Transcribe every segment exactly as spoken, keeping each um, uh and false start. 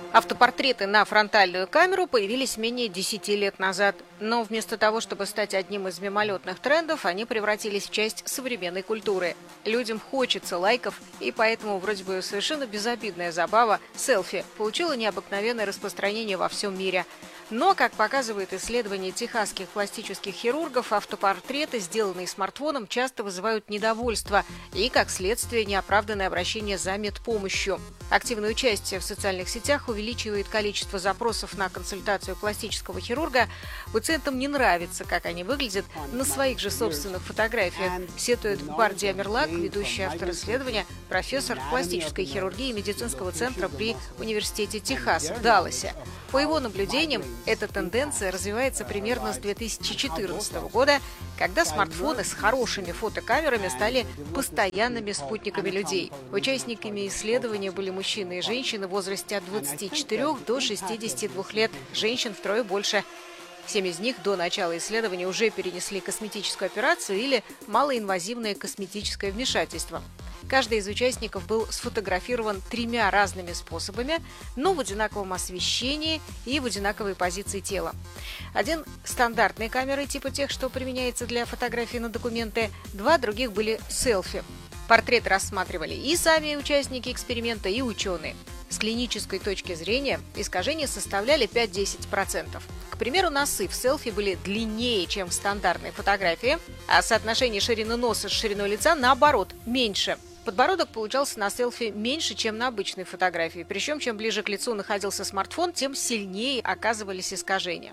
Автопортреты на фронтальную камеру появились менее десяти лет назад, но вместо того, чтобы стать одним из мимолетных трендов, они превратились в часть современной культуры. Людям хочется лайков, и поэтому вроде бы совершенно безобидная забава селфи получила необыкновенное распространение во всем мире. Но, как показывает исследование техасских пластических хирургов, автопортреты, сделанные смартфоном, часто вызывают недовольство и, как следствие, неоправданное обращение за медпомощью. Активное участие в социальных сетях увеличивает количество запросов на консультацию пластического хирурга. Пациентам не нравится, как они выглядят на своих же собственных фотографиях, сетует Барди Амерлак, ведущий автор исследования, профессор пластической хирургии медицинского центра при Университете Техас в Далласе. По его наблюдениям, эта тенденция развивается примерно с две тысячи четырнадцатого года, когда смартфоны с хорошими фотокамерами стали постоянными спутниками людей. Участниками исследования были мужчины и женщины в возрасте от двадцати четырёх до шестидесяти двух лет, женщин втрое больше. Семь из них до начала исследования уже перенесли косметическую операцию или малоинвазивное косметическое вмешательство. Каждый из участников был сфотографирован тремя разными способами, но в одинаковом освещении и в одинаковой позиции тела. Один стандартной камерой типа тех, что применяется для фотографии на документы, два других были селфи. Портрет рассматривали и сами участники эксперимента, и ученые. С клинической точки зрения искажения составляли пять-десять процентов. К примеру, носы в селфи были длиннее, чем в стандартной фотографии, а соотношение ширины носа с шириной лица, наоборот, меньше. Подбородок получался на селфи меньше, чем на обычной фотографии. Причем, чем ближе к лицу находился смартфон, тем сильнее оказывались искажения.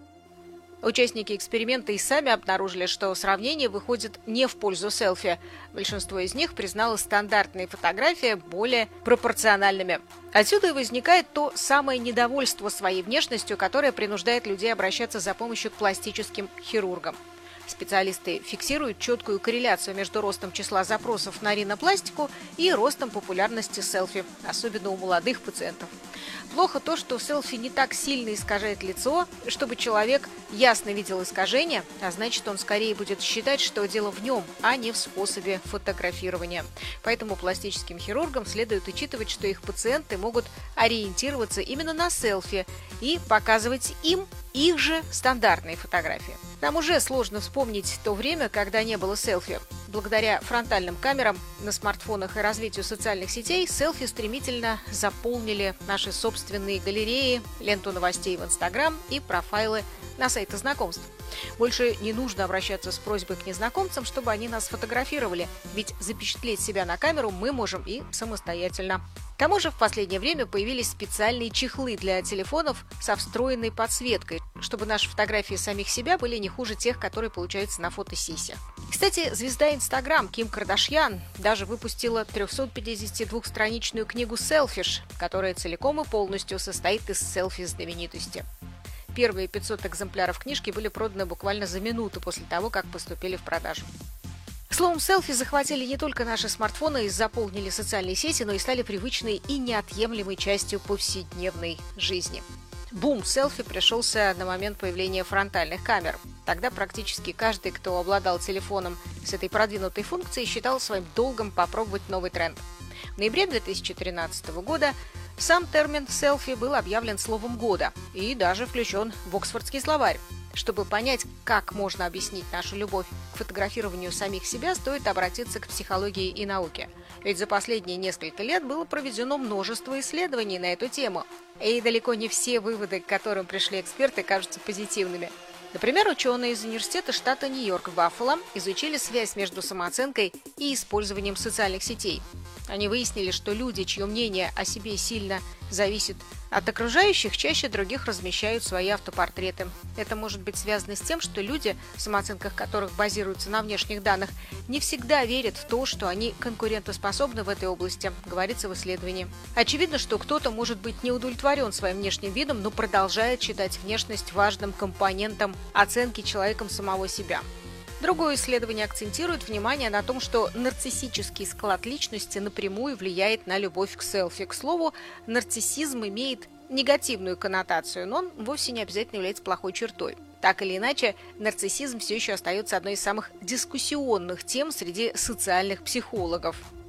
Участники эксперимента и сами обнаружили, что сравнение выходит не в пользу селфи. Большинство из них признало стандартные фотографии более пропорциональными. Отсюда и возникает то самое недовольство своей внешностью, которое принуждает людей обращаться за помощью к пластическим хирургам. Специалисты фиксируют четкую корреляцию между ростом числа запросов на ринопластику и ростом популярности селфи, особенно у молодых пациентов. Плохо то, что селфи не так сильно искажает лицо, чтобы человек ясно видел искажения, а значит, он скорее будет считать, что дело в нем, а не в способе фотографирования. Поэтому пластическим хирургам следует учитывать, что их пациенты могут ориентироваться именно на селфи и показывать им их же стандартные фотографии. Нам уже сложно вспомнить то время, когда не было селфи. Благодаря фронтальным камерам на смартфонах и развитию социальных сетей селфи стремительно заполнили наши собственные галереи, ленту новостей в Инстаграм и профайлы на сайтах знакомств. Больше не нужно обращаться с просьбой к незнакомцам, чтобы они нас фотографировали, ведь запечатлеть себя на камеру мы можем и самостоятельно. К тому же в последнее время появились специальные чехлы для телефонов со встроенной подсветкой, чтобы наши фотографии самих себя были не хуже тех, которые получаются на фотосессиях. Кстати, звезда Инстаграм Ким Кардашьян даже выпустила трехсотпятидесятидвухстраничную книгу «Селфиш», которая целиком и полностью состоит из селфи знаменитости. Первые пятьсот экземпляров книжки были проданы буквально за минуту после того, как поступили в продажу. Словом, селфи захватили не только наши смартфоны и заполнили социальные сети, но и стали привычной и неотъемлемой частью повседневной жизни. Бум селфи пришелся на момент появления фронтальных камер. Тогда практически каждый, кто обладал телефоном с этой продвинутой функцией, считал своим долгом попробовать новый тренд. В ноябре две тысячи тринадцатого года сам термин «селфи» был объявлен словом года и даже включен в Оксфордский словарь. Чтобы понять, как можно объяснить нашу любовь к фотографированию самих себя, стоит обратиться к психологии и науке. Ведь за последние несколько лет было проведено множество исследований на эту тему. И далеко не все выводы, к которым пришли эксперты, кажутся позитивными. Например, ученые из университета штата Нью-Йорк в Баффало изучили связь между самооценкой и использованием социальных сетей. Они выяснили, что люди, чье мнение о себе сильно зависит от окружающих, чаще других размещают свои автопортреты. Это может быть связано с тем, что люди, самооценка которых базируется на внешних данных, не всегда верят в то, что они конкурентоспособны в этой области, говорится в исследовании. Очевидно, что кто-то может быть не удовлетворен своим внешним видом, но продолжает считать внешность важным компонентом оценки человеком самого себя. Другое исследование акцентирует внимание на том, что нарциссический склад личности напрямую влияет на любовь к селфи. К слову, нарциссизм имеет негативную коннотацию, но он вовсе не обязательно является плохой чертой. Так или иначе, нарциссизм все еще остается одной из самых дискуссионных тем среди социальных психологов.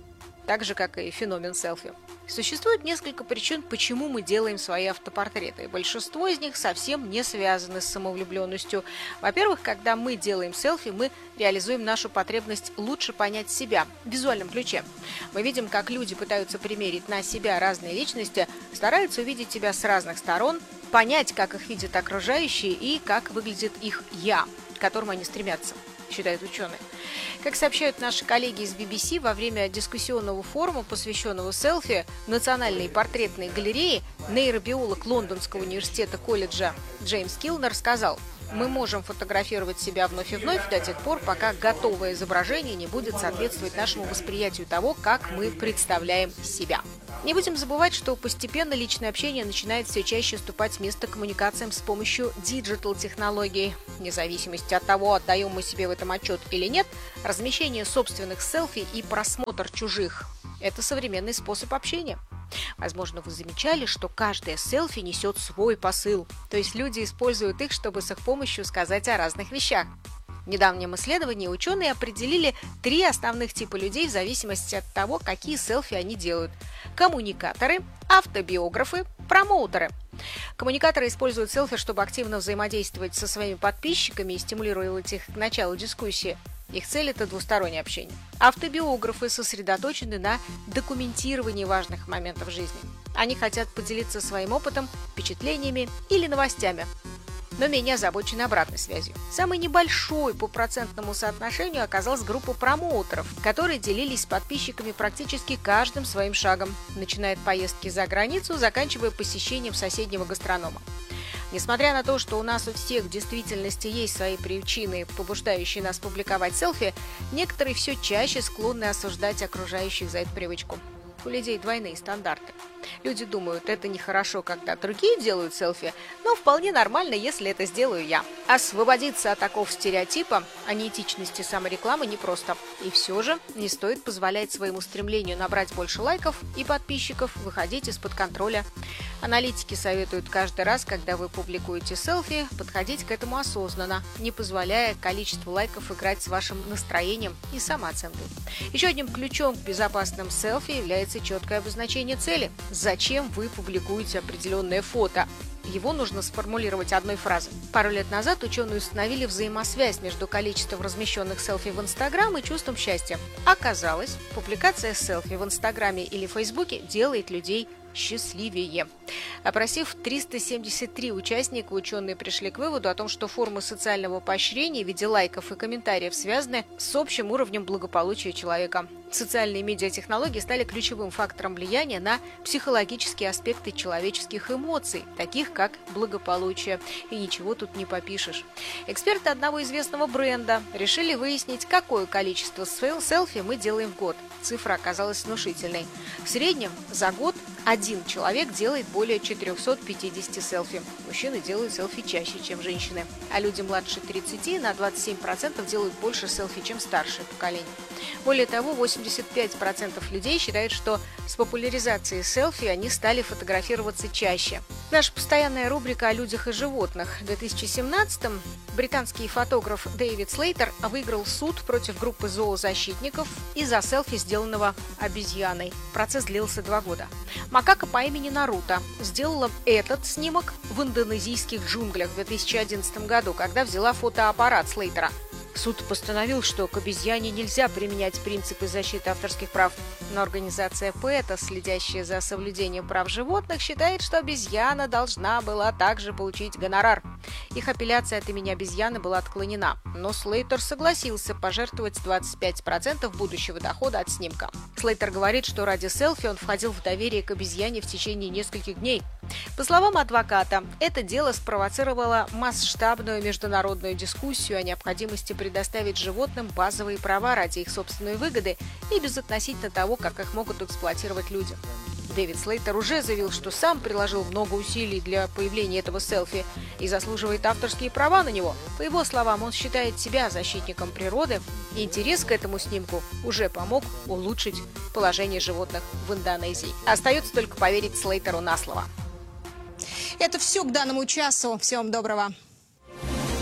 так же, как и феномен селфи. Существует несколько причин, почему мы делаем свои автопортреты, и большинство из них совсем не связаны с самовлюбленностью. Во-первых, когда мы делаем селфи, мы реализуем нашу потребность лучше понять себя в визуальном ключе. Мы видим, как люди пытаются примерить на себя разные личности, стараются увидеть тебя с разных сторон, понять, как их видят окружающие и как выглядит их «я», к которому они стремятся, считают ученые. Как сообщают наши коллеги из би би си, во время дискуссионного форума, посвященного селфи, в Национальной портретной галерее нейробиолог Лондонского университета колледжа Джеймс Килнер сказал: «Мы можем фотографировать себя вновь и вновь до тех пор, пока готовое изображение не будет соответствовать нашему восприятию того, как мы представляем себя». Не будем забывать, что постепенно личное общение начинает все чаще уступать место коммуникациям с помощью диджитал-технологий. Вне зависимости от того, отдаем мы себе в этом отчет или нет, размещение собственных селфи и просмотр чужих – это современный способ общения. Возможно, вы замечали, что каждое селфи несет свой посыл, то есть люди используют их, чтобы с их помощью сказать о разных вещах. В недавнем исследовании ученые определили три основных типа людей в зависимости от того, какие селфи они делают. Коммуникаторы, автобиографы, промоутеры. Коммуникаторы используют селфи, чтобы активно взаимодействовать со своими подписчиками и стимулировать их к началу дискуссии. Их цель – это двустороннее общение. Автобиографы сосредоточены на документировании важных моментов жизни. Они хотят поделиться своим опытом, впечатлениями или новостями, но менее озабочены обратной связью. Самой небольшой по процентному соотношению оказалась группа промоутеров, которые делились с подписчиками практически каждым своим шагом, начиная от поездки за границу, заканчивая посещением соседнего гастронома. Несмотря на то, что у нас у всех в действительности есть свои причины, побуждающие нас публиковать селфи, некоторые все чаще склонны осуждать окружающих за эту привычку. У людей двойные стандарты. Люди думают, это нехорошо, когда другие делают селфи, но вполне нормально, если это сделаю я. Освободиться от такого стереотипа о неэтичности саморекламы непросто. И все же не стоит позволять своему стремлению набрать больше лайков и подписчиков выходить из-под контроля. Аналитики советуют каждый раз, когда вы публикуете селфи, подходить к этому осознанно, не позволяя количеству лайков играть с вашим настроением и самооценкой. Еще одним ключом к безопасным селфи является четкое обозначение цели. Зачем вы публикуете определенное фото? Его нужно сформулировать одной фразой. Пару лет назад ученые установили взаимосвязь между количеством размещенных селфи в Инстаграм и чувством счастья. Оказалось, публикация селфи в Инстаграме или Фейсбуке делает людей счастливее. Опросив триста семьдесят три участника, ученые пришли к выводу о том, что формы социального поощрения в виде лайков и комментариев связаны с общим уровнем благополучия человека. Социальные медиатехнологии стали ключевым фактором влияния на психологические аспекты человеческих эмоций, таких как благополучие. И ничего тут не попишешь. Эксперты одного известного бренда решили выяснить, какое количество селфи мы делаем в год. Цифра оказалась внушительной. В среднем за год один человек делает более четыреста пятьдесят селфи. Мужчины делают селфи чаще, чем женщины. А люди младше тридцати на двадцать семь процентов делают больше селфи, чем старшее поколение. Более того, восемьдесят пять процентов людей считают, что с популяризацией селфи они стали фотографироваться чаще. Наша постоянная рубрика о людях и животных. В две тысячи семнадцатом британский фотограф Дэвид Слейтер выиграл суд против группы зоозащитников из-за селфи, сделанного обезьяной. Процесс длился два года. Макака по имени Наруто сделала этот снимок в индонезийских джунглях в две тысячи одиннадцатом году, когда взяла фотоаппарат Слейтера. Суд постановил, что к обезьяне нельзя применять принципы защиты авторских прав. Но организация ПЭТА, следящая за соблюдением прав животных, считает, что обезьяна должна была также получить гонорар. Их апелляция от имени обезьяны была отклонена, но Слейтер согласился пожертвовать двадцать пять процентов будущего дохода от снимка. Слейтер говорит, что ради селфи он входил в доверие к обезьяне в течение нескольких дней. По словам адвоката, это дело спровоцировало масштабную международную дискуссию о необходимости предоставить животным базовые права ради их собственной выгоды и безотносительно того, как их могут эксплуатировать люди. Дэвид Слейтер уже заявил, что сам приложил много усилий для появления этого селфи и заслуживает авторские права на него. По его словам, он считает себя защитником природы, и интерес к этому снимку уже помог улучшить положение животных в Индонезии. Остается только поверить Слейтеру на слово. Это все к данному часу. Всем доброго.